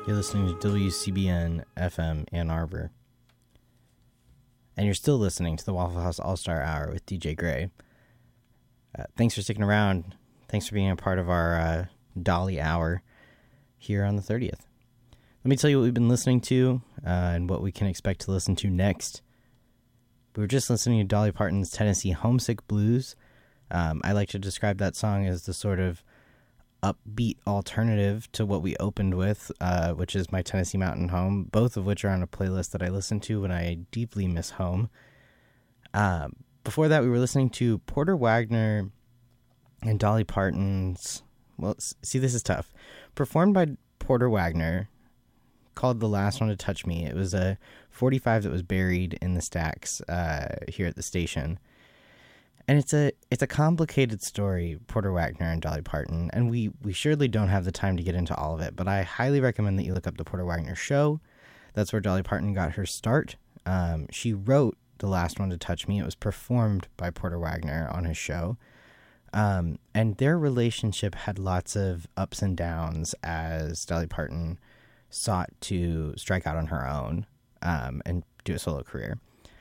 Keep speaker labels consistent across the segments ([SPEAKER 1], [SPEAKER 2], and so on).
[SPEAKER 1] You're listening to WCBN FM Ann Arbor. And you're still listening to the Waffle House All-Star Hour with DJ Gray. Thanks for sticking around. Thanks for being a part of our Dolly Hour here on the 30th. Let me tell you what we've been listening to and what we can expect to listen to next. We were just listening to Dolly Parton's Tennessee Homesick Blues. I like to describe that song as the sort of upbeat alternative to what we opened with, which is My Tennessee Mountain Home, both of which are on a playlist that I listen to when I deeply miss home. Before that, we were listening to Porter Wagoner and Dolly Parton's, well, see, this is tough, performed by Porter Wagoner, called The Last One to Touch Me. It was a 45 that was buried in the stacks here at the station. And it's a complicated story, Porter Wagoner and Dolly Parton, and we surely don't have the time to get into all of it, but I highly recommend that you look up the Porter Wagoner Show. That's where Dolly Parton got her start. She wrote The Last One to Touch Me. It was performed by Porter Wagoner on his show. And their relationship had lots of ups and downs as Dolly Parton sought to strike out on her own and do a solo career.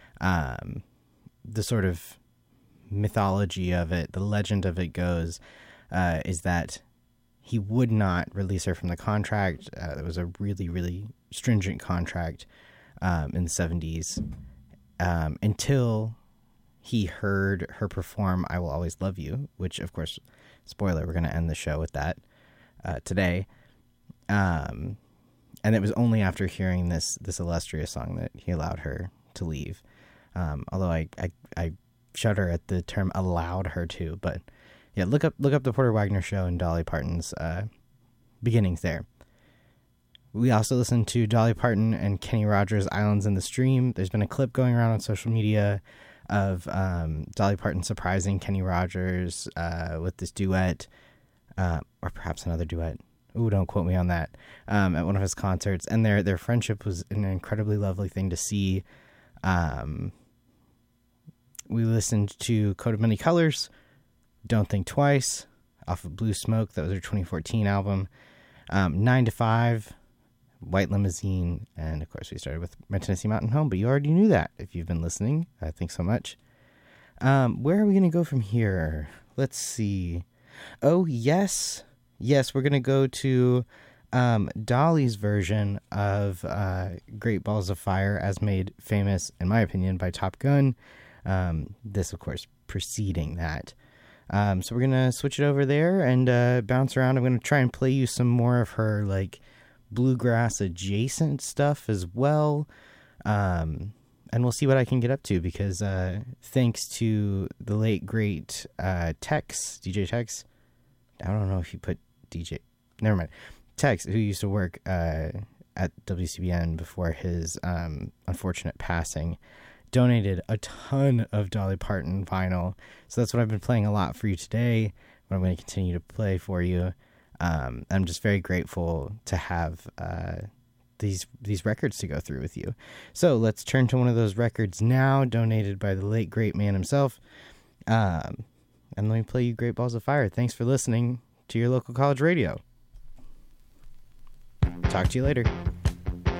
[SPEAKER 1] The sort of mythology of it, the legend of it goes, is that he would not release her from the contract. It was a really, really stringent contract in the 70s until he heard her perform I Will Always Love You, which, of course, spoiler, we're going to end the show with that today. And it was only after hearing this illustrious song that he allowed her to leave. Although I shudder at the term allowed her to, but yeah, look up the Porter Wagoner Show and Dolly Parton's beginnings there. We also listened to Dolly Parton and Kenny Rogers' Islands in the Stream. There's been a clip going around on social media of Dolly Parton surprising Kenny Rogers with this duet, or perhaps another duet. Ooh, don't quote me on that. At one of his concerts, and their friendship was an incredibly lovely thing to see. We listened to Coat of Many Colors, Don't Think Twice, off of Blue Smoke. That was their 2014 album. 9 to 5, White Limousine, and of course we started with My Tennessee Mountain Home, but you already knew that if you've been listening. Thanks so much. Where are we going to go from here? Let's see. Oh, yes, we're going to go to Dolly's version of Great Balls of Fire, as made famous, in my opinion, by Top Gun. This, of course, preceding that. So we're going to switch it over there and bounce around. I'm going to try and play you some more of her, like, bluegrass adjacent stuff as well. And we'll see what I can get up to, because thanks to the late, great Tex, DJ Tex. I don't know if you put DJ... Never mind. Tex, who used to work at WCBN before his unfortunate passing, donated a ton of Dolly Parton vinyl. So that's what I've been playing a lot for you today, what I'm going to continue to play for you. I'm just very grateful to have these records to go through with you. So let's turn to one of those records now, donated by the late, great man himself. And let me play you Great Balls of Fire. Thanks for listening to your local college radio. Talk to you later.